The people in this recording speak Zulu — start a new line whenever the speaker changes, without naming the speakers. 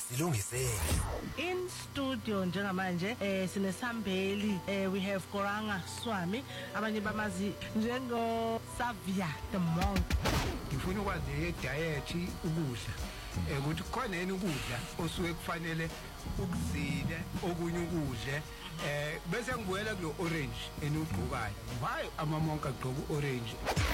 silungisele.
In studio njengamanje sinesambeli we have Koranga Swami abanye bamazi njengo Savia the Monk.
Ngifuna ukwazi diet ukudla ukuthi khona yini ukudla osuke kufanele ukuzile okunye ukudle bese ngibuyela kulo orange enugqokayo why amamonka agqoka orange